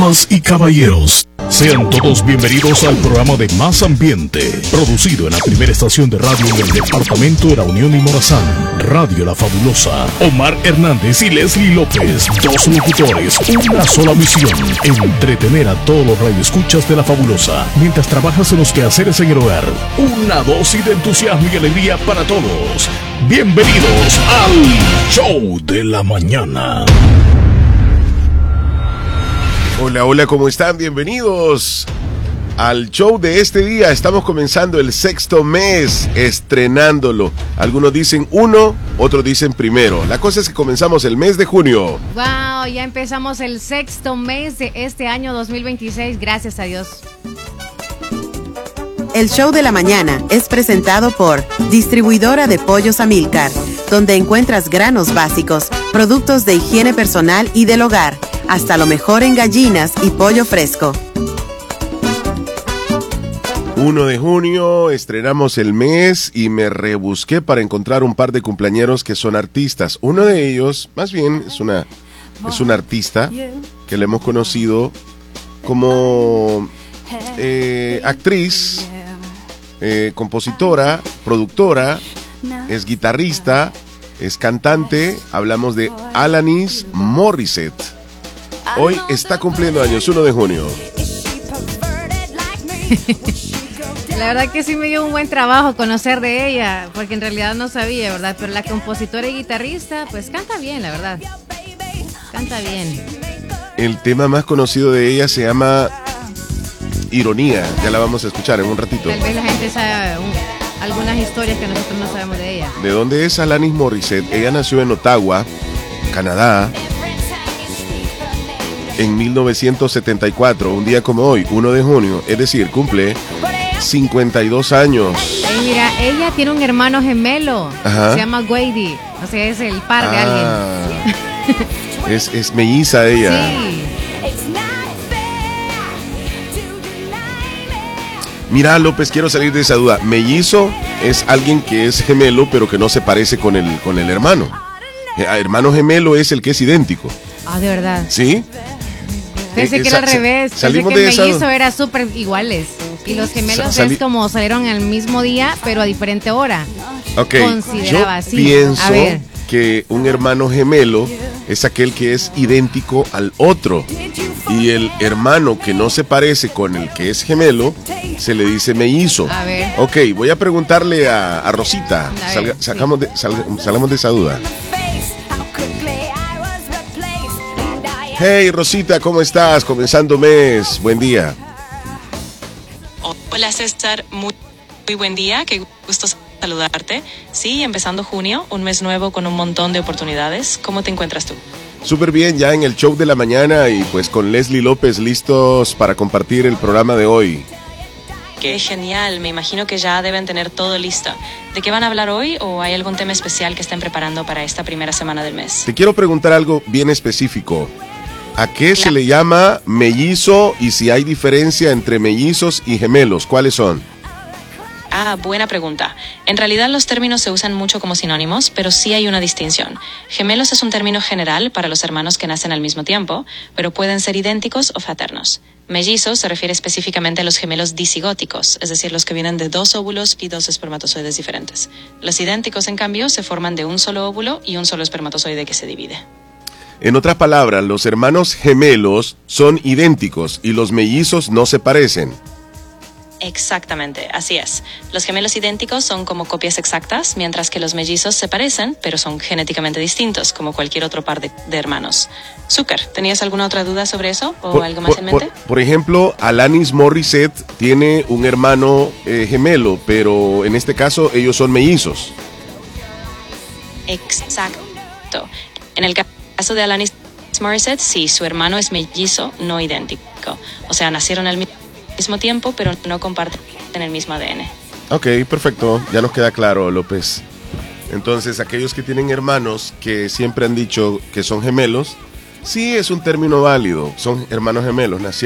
Damas y caballeros, sean todos bienvenidos al programa de Más Ambiente, producido en la primera estación de radio en el departamento de La Unión y Morazán, Radio La Fabulosa. Omar Hernández y Leslie López, dos locutores, una sola misión: entretener a todos los radioescuchas de La Fabulosa mientras trabajas en los quehaceres en el hogar. Una dosis de entusiasmo y alegría para todos. Bienvenidos al Show de la Mañana. Hola, hola, ¿cómo están? Bienvenidos al show de este día. Estamos comenzando el sexto mes, estrenándolo. Algunos dicen 1, otros dicen primero. La cosa es que comenzamos el mes de junio. Wow, ya empezamos el sexto mes de este año 2026, gracias a Dios. El show de la mañana es presentado por Distribuidora de Pollos Amilcar, donde encuentras granos básicos, productos de higiene personal y del hogar, hasta lo mejor en gallinas y pollo fresco. 1 de junio, estrenamos el mes y me rebusqué para encontrar un par de cumpleañeros que son artistas. Uno de ellos, más bien, es una artista que le hemos conocido como actriz, compositora, productora, es guitarrista, es cantante. Hablamos de Alanis Morissette. Hoy está cumpliendo años, 1 de junio. La verdad que sí me dio un buen trabajo conocer de ella, porque en realidad no sabía, ¿verdad? Pero la compositora y guitarrista, pues canta bien, la verdad. Canta bien. El tema más conocido de ella se llama Ironía. Ya la vamos a escuchar en un ratito. Tal vez la gente sabe algunas historias que nosotros no sabemos de ella. ¿De dónde es Alanis Morissette? Ella nació en Ottawa, Canadá, en 1974, un día como hoy, 1 de junio, es decir, cumple 52 años. Mira, ella tiene un hermano gemelo. Ajá. Se llama Wady, o sea, es el par de alguien. Es melliza ella. Sí. Mira, López, quiero salir de esa duda. Mellizo es alguien que es gemelo, pero que no se parece con el hermano. Hermano gemelo es el que es idéntico. Ah, ¿de verdad? ¿Sí? Pensé que era al revés. Pensé que el mellizo era súper iguales. Y los gemelos es como salieron al mismo día, pero a diferente hora. Ok, consideraba yo así. pienso que un hermano gemelo es aquel que es idéntico al otro. Y el hermano que no se parece con el que es gemelo se le dice mellizo. A ver. Ok, voy a preguntarle a Rosita. Salgamos de esa duda. Hey, Rosita, ¿cómo estás? Comenzando mes, buen día. Hola, César, muy buen día, qué gusto saludarte. Sí, empezando junio, un mes nuevo con un montón de oportunidades. ¿Cómo te encuentras tú? Súper bien, ya en el show de la mañana y pues con Leslie López listos para compartir el programa de hoy. Qué genial, me imagino que ya deben tener todo listo. ¿De qué van a hablar hoy o hay algún tema especial que estén preparando para esta primera semana del mes? Te quiero preguntar algo bien específico. ¿A qué se le llama mellizo y si hay diferencia entre mellizos y gemelos? ¿Cuáles son? Ah, buena pregunta. En realidad los términos se usan mucho como sinónimos, pero sí hay una distinción. Gemelos es un término general para los hermanos que nacen al mismo tiempo, pero pueden ser idénticos o fraternos. Mellizos se refiere específicamente a los gemelos disigóticos, es decir, los que vienen de 2 óvulos y 2 espermatozoides diferentes. Los idénticos, en cambio, se forman de un solo óvulo y un solo espermatozoide que se divide. En otras palabras, los hermanos gemelos son idénticos y los mellizos no se parecen. Exactamente, así es. Los gemelos idénticos son como copias exactas, mientras que los mellizos se parecen, pero son genéticamente distintos, como cualquier otro par de hermanos. Zucker, ¿tenías alguna otra duda sobre eso o algo más en mente? Por ejemplo, Alanis Morissette tiene un hermano gemelo, pero en este caso ellos son mellizos. Exacto. En el caso de Alanis Morissette, sí, su hermano es mellizo, no idéntico. O sea, nacieron al mismo tiempo, pero no comparten el mismo ADN. Ok, perfecto. Ya nos queda claro, López. Entonces, aquellos que tienen hermanos que siempre han dicho que son gemelos, sí es un término válido. Son hermanos gemelos, nacieron